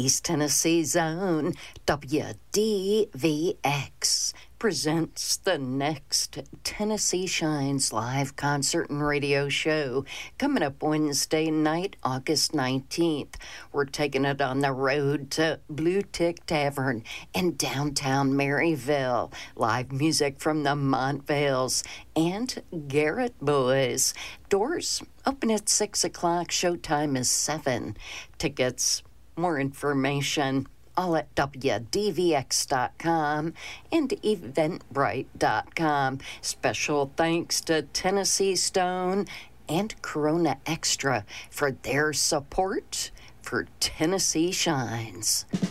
East Tennessee's own WDVX presents the next Tennessee Shines live concert and radio show coming up Wednesday night, August 19th. We're taking it on the road to Blue Tick Tavern in downtown Maryville. Live music from the Montvales and Garrett Boys. Doors open at 6 o'clock. Showtime is 7. Tickets, more information, all at WDVX.com and Eventbrite.com. Special thanks to Tennessee Stone and Corona Extra for their support for Tennessee Shines.